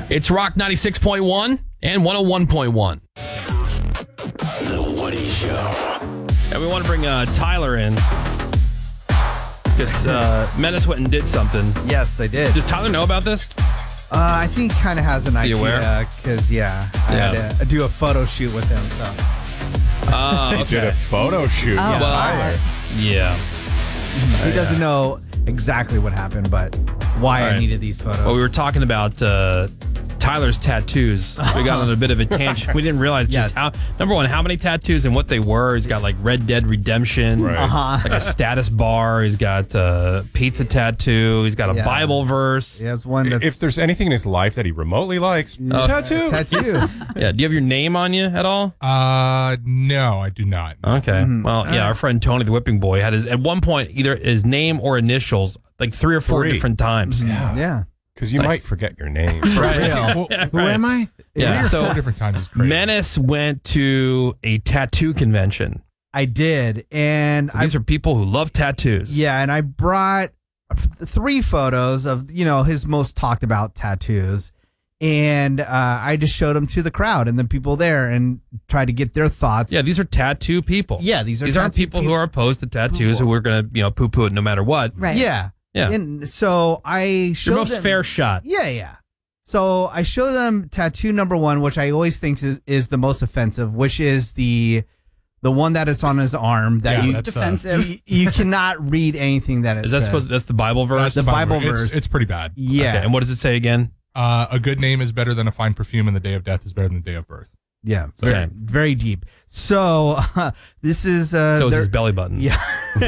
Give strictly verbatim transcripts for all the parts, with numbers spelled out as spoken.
It's Rock ninety-six point one and one oh one point one. The Woody Show. And we want to bring uh, Tyler in because uh, Menace went and did something. Yes, I did. Does Tyler know about this? Uh, I think he kind of has an Is he aware? idea because, yeah, I Yeah. had to do a photo shoot with him. So Uh, He did a photo shoot. Oh, with well, Tyler. yeah. he doesn't know exactly what happened, but why All I right. needed these photos. Well, we were talking about uh, Tyler's tattoos. We got on a bit of a tangent. We didn't realize Yes. just how, number one, how many tattoos and what they were. He's got like Red Dead Redemption, Right. Uh-huh. like a status bar. He's got a pizza tattoo. He's got a Yeah. Bible verse. He has one that's If there's anything in his life that he remotely likes, tattoo. tattoo. Yeah. Do you have your name on you at all? Uh, no, I do not. Okay. Mm-hmm. Well, yeah, our friend Tony, the whipping boy, had his, at one point, either his name or initials, like three or four Three. different times. Yeah. Because you might forget your name. Right. Well, Who am I? Yeah. three or So four different times is crazy. Menace went to a tattoo convention. I did. And So I these are people who love tattoos. Yeah, and I brought three photos of, you know, his most talked about tattoos. And uh, I just showed them to the crowd and the people there and tried to get their thoughts. Yeah, these are tattoo people. Yeah, these are these aren't tattoo people who peop- are opposed to tattoos who are going to, you know, poo poo it no matter what. Right. Yeah. Yeah. And so I showed Your most them, fair shot. Yeah, yeah. So I show them tattoo number one, which I always think is, is the most offensive, which is the the one that is on his arm that Yeah, you, that's, uh, Defensive. you you cannot read anything that it Is that says. supposed? That's the Bible verse. the Bible It's- verse. It's, pretty bad. Yeah. Okay, and what does it say again? Uh, a good name is better than a fine perfume, and the day of death is better than the day of birth. Yeah, Okay. very, very deep. So uh, this is uh, So is their- his belly button. yeah.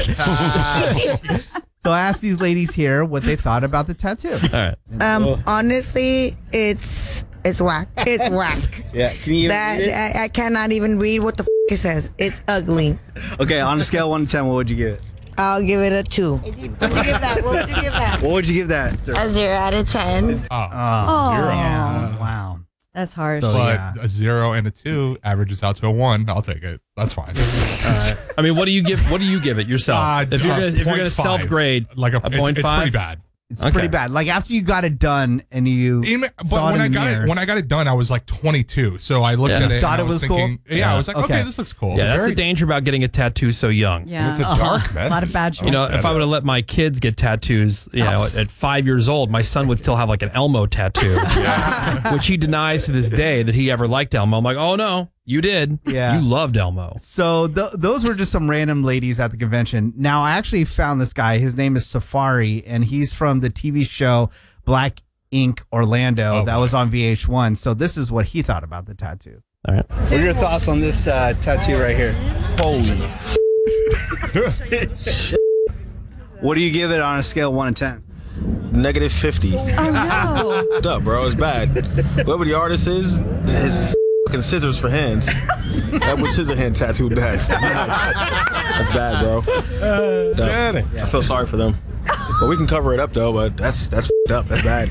So I asked these ladies here what they thought about the tattoo. All right. Um, honestly, it's it's whack. It's whack. Yeah, can you That read it? I, I cannot even read what the f- it says. It's ugly. Okay, on a scale of one to ten, what would you give it? I'll give it a two. What would you give that? What would you give that? What would you give that? A zero out of ten. Oh, Oh, zero. yeah. Wow. That's harsh. So- But yeah. a zero and a two averages out to a one. I'll take it. That's fine. I mean, what do you give? What do you give it yourself? Uh, if you're uh, gonna, if you're gonna point five. self grade, like a, a it's, point it's five? pretty bad. It's Okay. pretty bad. Like after you got it done and you Even- but saw it when in I the got mirror. it, when I got it done, I was like twenty-two. So I looked Yeah. at You it. thought and I it was was thinking, cool? Yeah, I was like, okay, Okay. this looks cool. yeah, that's very- the danger about getting a tattoo so young. Yeah. It's a dark message. A lot of bad shit. You know, if I would have let my kids get tattoos, you know, at, at five years old, my son would still have like an Elmo tattoo, which he denies to this day that he ever liked Elmo. I'm like, oh no, you did. Yeah. You loved Elmo. So th- those were just some random ladies at the convention. Now I actually found this guy. His name is Safari, and he's from the T V show Black Ink Orlando Oh, that boy. was on V H one. So this is what he thought about the tattoo. All right. What are your thoughts on this uh, tattoo right here? Holy. What do you give it on a scale of one to ten? Negative fifty. Oh no. What's up, bro? It's bad. Whoever the artist is, his fucking scissors for hands. That was scissor hand tattoo. That's that's bad, bro. Dumb. I feel sorry for them. But we can cover it up though. But that's that's f***ed up. That's bad.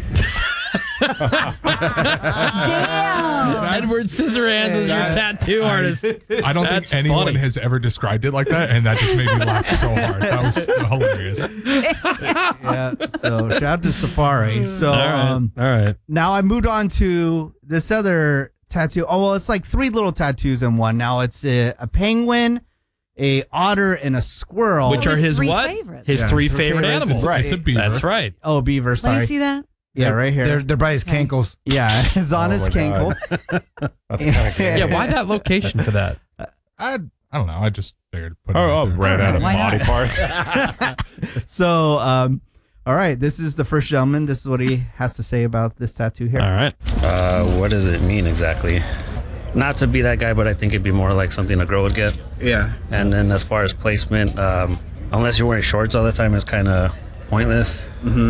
Damn. Edward Scissorhands was your That- tattoo I- artist. I don't That's think anyone funny. has ever described it like that, and that just made me laugh so hard. That was hilarious. Yeah. So shout out to Safari. So All right. um, All right. now I moved on to this other tattoo. Oh well, it's like three little tattoos in one. Now it's a, a penguin, a otter, and a squirrel. Which are his his three what? favorites. His Yeah, three three favorite favorites. animals. It's, it's a beaver. That's right. oh beaver. Let Sorry. me see that. Yeah, right here. They're, they're by his cankles. yeah, it's on Oh his my cankle. That's kind of Yeah. Why that location for that? I, I don't know. I just figured. Put it Oh, out oh there. ran out of Why body not? parts. So, um, all right, this is the first gentleman. This is what he has to say about this tattoo here. All right. Uh, what does it mean exactly? Not to be that guy, but I think it'd be more like something a girl would get. Yeah. And then as far as placement, um, unless you're wearing shorts all the time, it's kind of pointless.